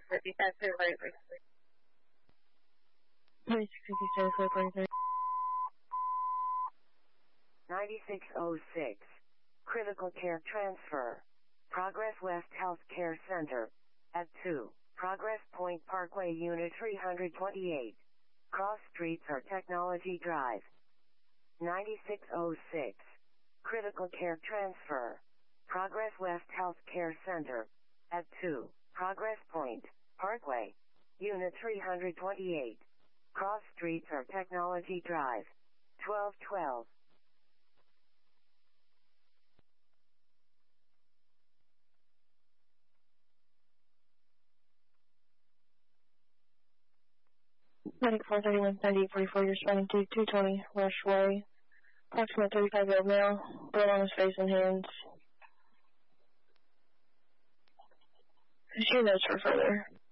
9606. Critical care transfer. Progress West Healthcare Center. At 2. Progress Point Parkway Unit 328. Cross Streets or Technology Drive. 9606. Critical care transfer. Progress West Healthcare Center. At 2. Progress Point Parkway Unit 328. Cross Streets or Technology Drive. 1212. Medic 431, 9844, you're responding to 220 Rush Way. Approximate 35-year-old male, blood on his face and hands. Is your notes for further?